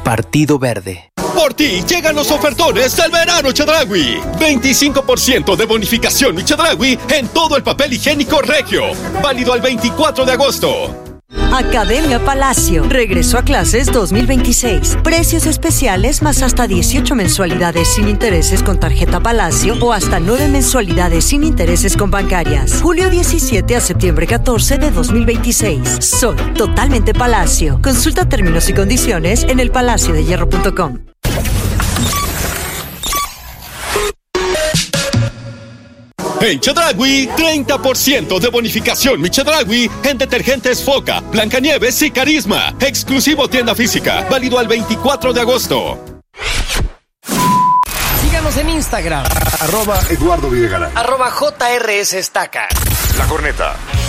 Partido Verde. Por ti llegan los ofertones del verano Chedraui. 25% de bonificación Chedraui en todo el papel higiénico Regio. Válido al 24 de agosto. Academia Palacio. Regreso a clases 2026. Precios especiales más hasta 18 mensualidades sin intereses con tarjeta Palacio o hasta 9 mensualidades sin intereses con bancarias. Julio 17 a septiembre 14 de 2026. Soy totalmente Palacio. Consulta términos y condiciones en elpalaciodehierro.com. En Chedraui, 30% de bonificación Mi Chedraui en detergentes Foca, Blancanieves y Carisma. Exclusivo tienda física. Válido al 24 de agosto. Síganos en Instagram. @Eduardo Videgaray. @JRS Estaca. La Corneta.